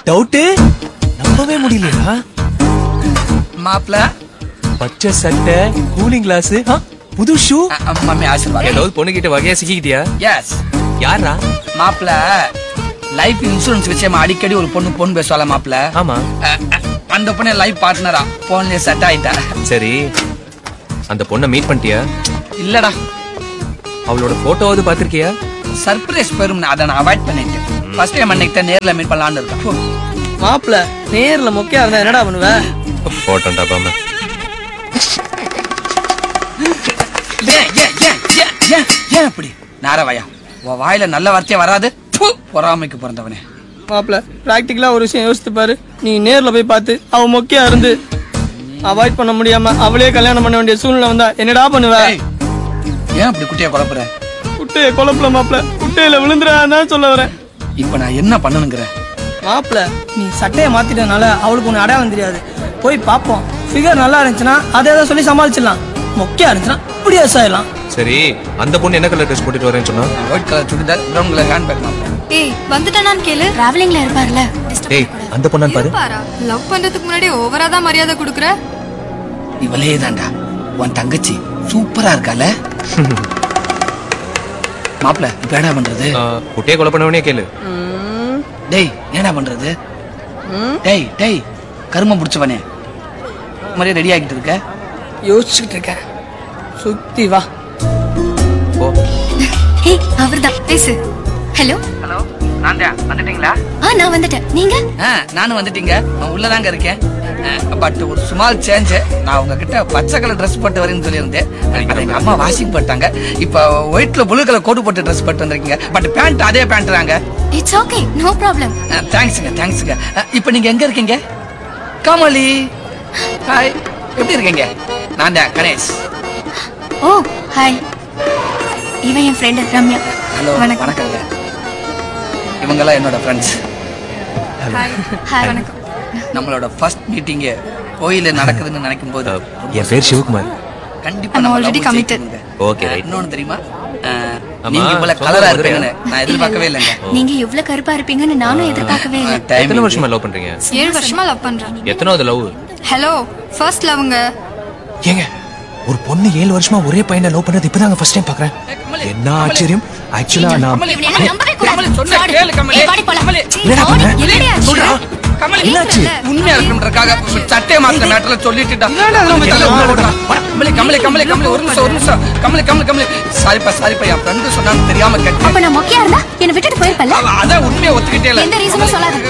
Doubt நம்பவே முடியலையா? மாப்ள பச்சை சட்டை, கூலிங் கிளாஸ், புது ஷூ. மம்மி ஆசீர்வாதம். ஏதாவது பொண்ணு கிட்ட வகையா சிக்கிக்கிட்டியா? எஸ். யாரா? மாப்ள லைஃப் இன்சூரன்ஸ் விஷயமா அடிக்கடி ஒரு பொண்ணு பேசுவாள மாப்ள. ஆமா. அந்த பொண்ணு லைஃப் பார்ட்னரா போன்லயே செட் ஆயிட்டா. சரி, அந்த பொண்ணை மீட் பண்ணிட்டியா? இல்லடா. அவளோட போட்டோவாவது பாத்திருக்கியா? சர்ப்ரைஸ் பெரும், அதை நான் அவாய்ட் பண்ணிட்டேன். ஃபர்ஸ்ட் டைம் அன்னைக்கு நேர்ல மீட் பண்ணலாம்னு இருக்கேன். மாப்பிள நேர்ல மொக்கையா இருந்தா என்னடா பண்ணுவ? போட்டோண்டா பாம. ஏன் இப்படி நாரவாயா? உன் வாயில நல்ல வார்த்தையே வராது. பொறாமைக்கு பிறந்தவனே. மாப்பிள பிராக்டிகலா ஒரு விஷயம் யோசித்து பாரு. நீ நேர்ல போய் பார்த்து அவ மொக்கையா இருந்து அவாய்ட் பண்ண முடியாம அவளே கல்யாணம் பண்ண வேண்டிய சூழ்நிலை வந்தா என்னடா பண்ணுவ? ஏன் அப்படி குட்டியை குழப்புற? குட்டைய குழப்பல மாப்பிள, குட்டையில விழுந்துடாதான் சொல்ல வரேன். இப்ப நான் என்ன பண்ணணுங்கிற? மாப்பிள நீ சட்டையை மாத்திட்டனால அவளுக்கு ஒண்ணு அடையாளம் தெரியாது. போய் பாப்போம். ஃபிகர் நல்லா இருந்துச்சுன்னா அதை ஏதாவது சொல்லி சமாளிச்சிடலாம். மொக்கையா இருந்துச்சுன்னா இப்படி ஆயிடலாம். சரி, அந்த பொண்ணு என்ன கலர் ட்ரெஸ் போட்டுட்டு வரேன்னு சொன்னா? White colour churidar, brown colour hand bag. மாப்ள ஏய் வந்துட்டானான்னு கேளு. டிராவலிங்ல இருப்பார்ல. டேய், அந்த பொண்ணான்னு பாரு. லவ் பண்றதுக்கு முன்னாடி ஓவரா தான் மரியாதை கொடுக்குற. இவளே தான்டா உன் தங்கச்சி. சூப்பரா இருக்கால மாப்ள. இப்ப என்ன பண்றது? குட்டையை கொலை பண்ணவனே கேளு. டேய் என்ன பண்றது? டேய் டேய் கருமம் பிடிச்சவனே, மாதிரியே ரெடி ஆகிட்டு இருக்க? யோசிச்சுக்கிட்டு இருக்கேன். சுத்தி வா. ஏய் அவர்தான் பேசு. ஹலோ ஹலோ, நான் தான். வந்துட்டீங்களா? நான் வந்துட்டேன். நீங்க? நானும் வந்துட்டீங்க. நான் உள்ளதாங்க இருக்கேன். பட் ஒரு ஸ்மால் சேஞ்ச். நான் உங்ககிட்ட பச்சை கலர் ட்ரெஸ் போட்டு வரேன்னு சொல்லியிருந்தேன். அதை எங்க அம்மா வாஷிங் போட்டாங்க. இப்ப ஒயிட்ல ப்ளூ கலர் கோட் போட்டு ட்ரெஸ் போட்டு வந்திருக்கீங்க. பட் பேண்ட் அதே பேண்ட் தாங்க. It's okay, no problem. தேங்க்ஸுங்க தேங்க்ஸுங்க. இப்ப நீங்க எங்க இருக்கீங்க? கமலி ஹாய், எப்படி இருக்கீங்க? நான் தான் கணேஷ். ஓ ஹாய். இவன் என் ஃப்ரெண்ட் ரம்யா. ஹலோ வணக்கங்க. இவங்கெல்லாம் என்னோட ஃப்ரெண்ட்ஸ். ஹாய் வணக்கம். நம்மளோட ஃபர்ஸ்ட் மீட்டிங் கோயில நடக்குதுன்னு நினைக்கும் போது என் பேர் சிவகுமார். கண்டிப்பா I'm already committed. Okay right. இன்னொன்னு தெரியுமா? நீங்க இவ்வளவு கலரா இருப்பீங்கன்னு நான் எதிர்பார்க்கவே இல்லைங்க. நீங்க இவ்ளோ கருப்பா இருப்பீங்கன்னு நானும் எதிர்பார்க்கவே இல்லை. எத்தனை வருஷமா லவ் பண்றீங்க? 7 வருஷமா லவ் பண்றேன். எத்தனாவது லவ்? Hello first லவ்ங்க. ஏங்க, ஒரு பொண்ணு 7 வருஷமா ஒரே பையனை லவ் பண்ணது இப்பதாங்க ஃபர்ஸ்ட் டைம் பாக்குறேன். என்ன ஆச்சரியம். ஆக்சுவலா நான் இவனை என்ன நம்பவே கூடாது. கமலி, சொன்னா கேளு கமலி. ஏய், வாடி போலாம். கமலி, என்னடா பண்ண? என்னடி ஆச்சு? சொல்றா. கமலி, என்னாச்சு? உண்மையா இருக்கணும்ன்றக்காக சட்டையை மாத்திர மேட்டர்ல சொல்லிட்டுடா. கமலி கமலி கமலி கமலி ஒரு நிமிஷம். கமலி கமலி கமலி சாரிப்பா என் ஃப்ரெண்டு சொன்னான்னு தெரியாம கேட்டேன். அப்ப நான் மொக்கையா இருந்தா என்ன விட்டுட்டு போயிருப்பல. அதான் உண்மையை ஒத்துக்கிட்டே இல்ல. எந்த ரீசனும் சொல்லாத.